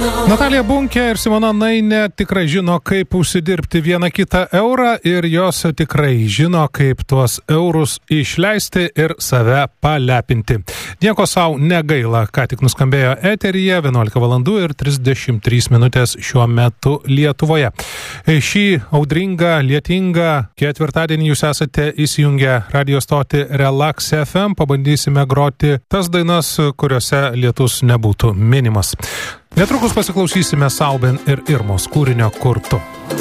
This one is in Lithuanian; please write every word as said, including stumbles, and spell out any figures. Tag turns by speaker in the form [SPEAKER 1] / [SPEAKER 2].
[SPEAKER 1] Natalija Bunkė ir Simona Nainė tikrai žino, kaip užsidirbti vieną kitą eurą ir jos tikrai žino, kaip tuos eurus išleisti ir save palepinti. Nieko savo negaila, ką tik nuskambėjo eteryje, vienuolika valandų ir trisdešimt trys minutės šiuo metu Lietuvoje. Šį audringą, lietingą ketvirtadienį jūs esate įsijungę radio stotį Relax F M, pabandysime groti tas dainas, kuriuose lietus nebūtų minimas. Netrukus pasiklausysime Sauben ir Irmos kūrinio Kur tu.